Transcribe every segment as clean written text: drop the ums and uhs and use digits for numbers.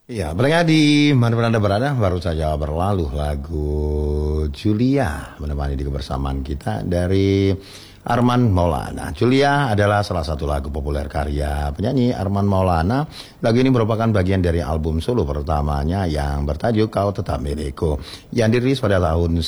Iya, pendengar di mana Anda berada, baru saja berlalu lagu Julia menemani di kebersamaan kita dari Armand Maulana. Julia adalah salah satu lagu populer karya penyanyi Armand Maulana. Lagu ini merupakan bagian dari album solo pertamanya yang bertajuk Kau Tetap Milikku yang dirilis pada tahun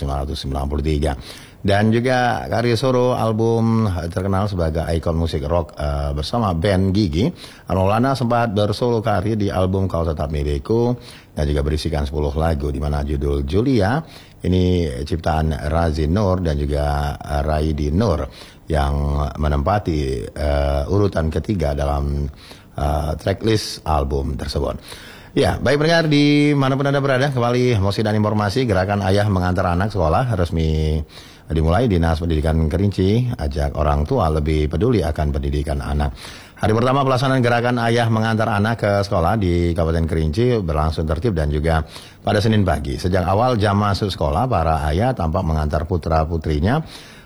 1993. Dan juga karya solo album terkenal sebagai ikon musik rock bersama band Gigi. Maulana sempat bersolo karya di album Kau Tetap Milikku dan juga berisikan 10 lagu di mana judul Julia ini ciptaan Razi Nur dan juga Raidi Nur yang menempati urutan ketiga dalam tracklist album tersebut. Ya, baik pendengar di manapun Anda berada, kembali musik dan informasi gerakan ayah mengantar anak sekolah resmi dimulai. Dinas Pendidikan Kerinci ajak orang tua lebih peduli akan pendidikan anak. Hari pertama pelaksanaan gerakan ayah mengantar anak ke sekolah di Kabupaten Kerinci berlangsung tertib dan juga pada Senin pagi. Sejak awal jam masuk sekolah, para ayah tampak mengantar putra-putrinya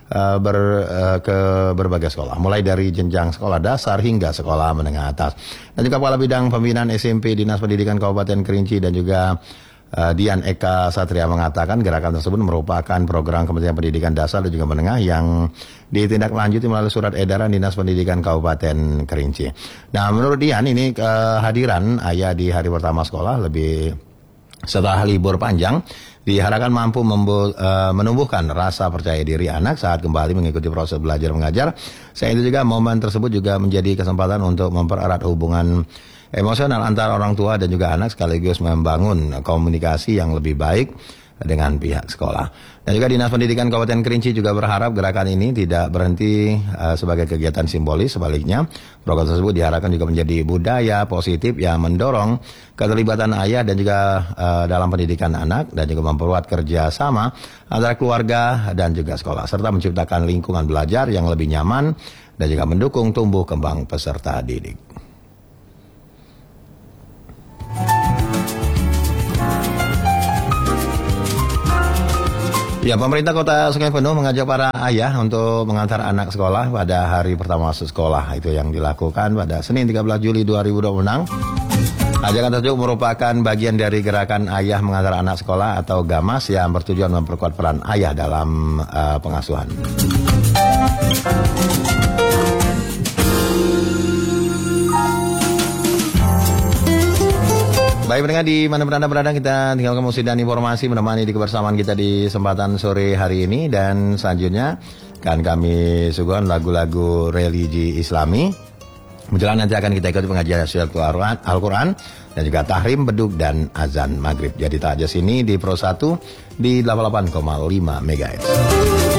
ke berbagai sekolah, mulai dari jenjang sekolah dasar hingga sekolah menengah atas. Dan juga Kepala Bidang Pembinaan SMP Dinas Pendidikan Kabupaten Kerinci dan juga Dian Eka Satria mengatakan gerakan tersebut merupakan program Kementerian Pendidikan Dasar dan juga Menengah yang ditindaklanjuti melalui surat edaran Dinas Pendidikan Kabupaten Kerinci. Nah, menurut Dian ini kehadiran ayah di hari pertama sekolah lebih setelah libur panjang diharapkan mampu menumbuhkan rasa percaya diri anak saat kembali mengikuti proses belajar mengajar. Selain itu juga momen tersebut juga menjadi kesempatan untuk mempererat hubungan emosional antara orang tua dan juga anak sekaligus membangun komunikasi yang lebih baik dengan pihak sekolah. Dan juga Dinas Pendidikan Kabupaten Kerinci juga berharap gerakan ini tidak berhenti sebagai kegiatan simbolis. Sebaliknya, program tersebut diharapkan juga menjadi budaya positif yang mendorong keterlibatan ayah dan juga dalam pendidikan anak dan juga memperkuat kerjasama antara keluarga dan juga sekolah serta menciptakan lingkungan belajar yang lebih nyaman dan juga mendukung tumbuh kembang peserta didik. Ya, pemerintah Kota Sungai Penuh mengajak para ayah untuk mengantar anak sekolah pada hari pertama masuk sekolah. Itu yang dilakukan pada Senin 13 Juli 2026. Ajakan tersebut merupakan bagian dari gerakan ayah mengantar anak sekolah atau GAMAS yang bertujuan memperkuat peran ayah dalam pengasuhan. Baik pendengar di mana Anda berada, kita tinggalkan musik dan informasi menemani di kebersamaan kita di kesempatan sore hari ini. Dan selanjutnya akan kami suguhkan lagu-lagu religi Islami. Menjelang nanti akan kita ikuti pengajian Al-Quran dan juga tahrim, beduk dan azan maghrib. Jadi tak aja sini di Pro 1 di 88,5 MHz.